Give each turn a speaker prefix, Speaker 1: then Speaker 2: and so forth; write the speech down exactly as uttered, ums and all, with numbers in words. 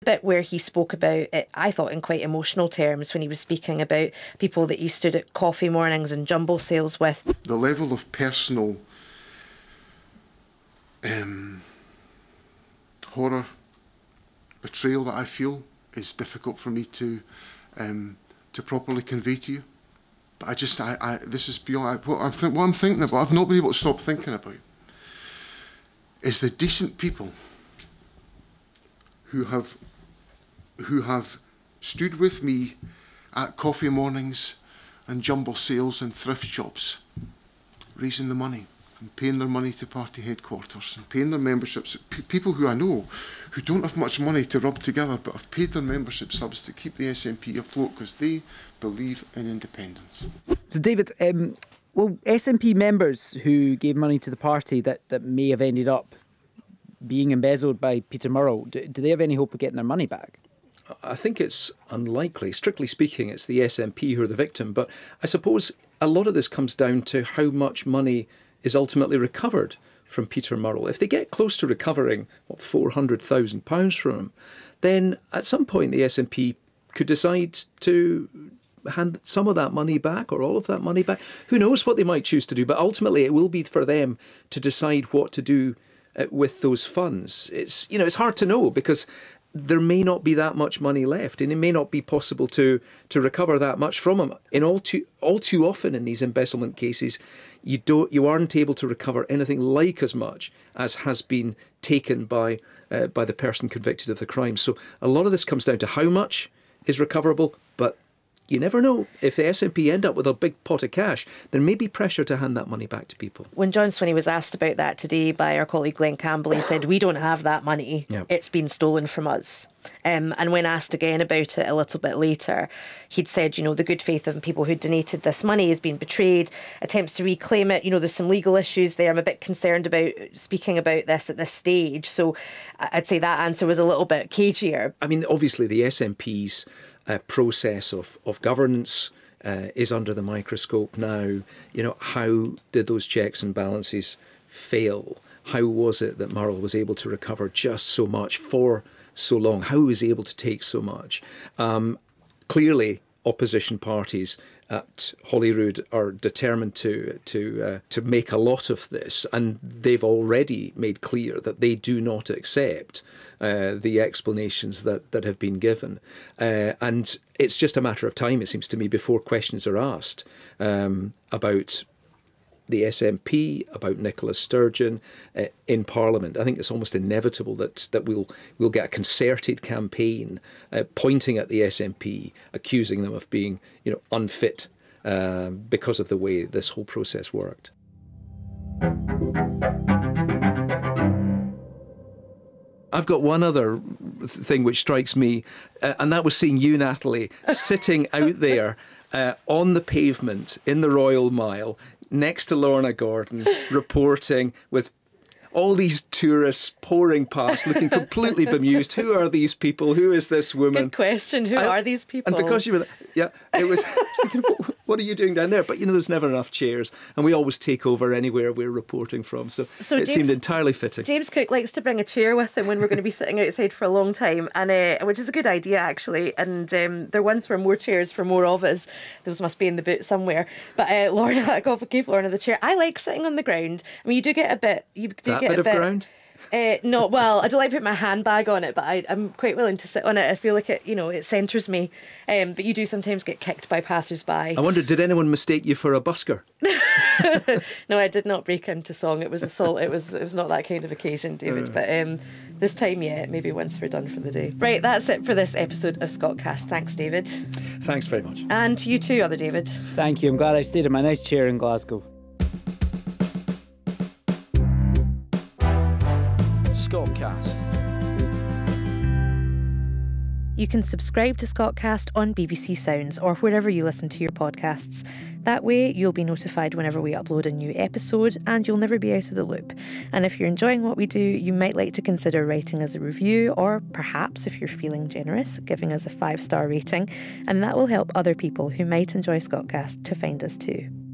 Speaker 1: bit where he spoke about it, I thought, in quite emotional terms when he was speaking about people that he stood at coffee mornings and jumble sales with.
Speaker 2: The level of personal um, horror, betrayal that I feel is difficult for me to um, to properly convey to you. But I just, I, I this is beyond I, what, I'm th- what I'm thinking about. I've not been able to stop thinking about is the decent people who have who have stood with me at coffee mornings and jumble sales and thrift shops, raising the money and paying their money to party headquarters and paying their memberships. P- people who I know who don't have much money to rub together but have paid their membership subs to keep the S N P afloat because they believe in independence.
Speaker 3: So David, um, well, S N P members who gave money to the party that, that may have ended up being embezzled by Peter Murrell, do, do they have any hope of getting their money back?
Speaker 4: I think it's unlikely. Strictly speaking, it's the S N P who are the victim. But I suppose a lot of this comes down to how much money is ultimately recovered from Peter Murrell. If they get close to recovering, what, four hundred thousand pounds from him, then at some point the S N P could decide to hand some of that money back or all of that money back. Who knows what they might choose to do, but ultimately it will be for them to decide what to do uh, with those funds. It's, you know, it's hard to know because there may not be that much money left, and it may not be possible to to recover that much from them. In all too all too often in these embezzlement cases, you don't you aren't able to recover anything like as much as has been taken by uh, by the person convicted of the crime. So a lot of this comes down to how much is recoverable, but you never know. If the S N P end up with a big pot of cash, there may be pressure to hand that money back to people.
Speaker 1: When John Swinney was asked about that today by our colleague Glenn Campbell, he said, we don't have that money.
Speaker 4: Yeah.
Speaker 1: It's been stolen from us. Um, and when asked again about it a little bit later, he'd said, you know, the good faith of people who donated this money has been betrayed, attempts to reclaim it. You know, there's some legal issues there. I'm a bit concerned about speaking about this at this stage. So I'd say that answer was a little bit cagier.
Speaker 4: I mean, obviously the S N P's uh, process of, of governance uh, is under the microscope now. You know, how did those checks and balances fail? How was it that Murrell was able to recover just so much for so long? How was he able to take so much? Um, clearly, opposition parties at Holyrood are determined to to uh, to make a lot of this, and they've already made clear that they do not accept uh, the explanations that, that have been given. Uh, and it's just a matter of time, it seems to me, before questions are asked um, about the S N P, about Nicola Sturgeon uh, in Parliament. I think it's almost inevitable that that we'll we'll get a concerted campaign uh, pointing at the S N P, accusing them of being, you know, unfit uh, because of the way this whole process worked. I've got one other thing which strikes me, uh, and that was seeing you, Natalie, sitting out there uh, on the pavement in the Royal Mile, next to Lorna Gordon, reporting with all these tourists pouring past, looking completely bemused. Who are these people? Who is this woman?
Speaker 1: Good question. Who
Speaker 4: I,
Speaker 1: are these people?
Speaker 4: And because you were there, yeah, it was, I was thinking, what, what are you doing down there? But, you know, there's never enough chairs, and we always take over anywhere we're reporting from. So,
Speaker 1: so
Speaker 4: it
Speaker 1: James,
Speaker 4: seemed entirely fitting.
Speaker 1: James Cook likes to bring a chair with him when we're going to be sitting outside for a long time, and uh, which is a good idea, actually. And um, there once were more chairs for more of us. Those must be in the boot somewhere. But uh, Lorna, I gave Lorna the chair. I like sitting on the ground. I mean, you do get a bit... You do
Speaker 4: that
Speaker 1: get
Speaker 4: bit
Speaker 1: a
Speaker 4: of
Speaker 1: bit,
Speaker 4: ground?
Speaker 1: Uh, no, well, I don't like putting my handbag on it, but I, I'm quite willing to sit on it. I feel like it, you know, it centres me. Um, but you do sometimes get kicked by passers-by.
Speaker 4: I wonder, did anyone mistake you for a busker?
Speaker 1: No, I did not break into song. It was assault. It was it was not that kind of occasion, David. But um, this time, yeah, maybe once we're done for the day. Right, that's it for this episode of Scottcast. Thanks, David.
Speaker 4: Thanks very much.
Speaker 1: And to you too, other David.
Speaker 3: Thank you. I'm glad I stayed in my nice chair in Glasgow.
Speaker 5: Scottcast.
Speaker 1: You can subscribe to Scottcast on B B C Sounds or wherever you listen to your podcasts. That way, you'll be notified whenever we upload a new episode, and you'll never be out of the loop. And if you're enjoying what we do, you might like to consider writing us a review, or perhaps, if you're feeling generous, giving us a five-star rating, and that will help other people who might enjoy Scottcast to find us too.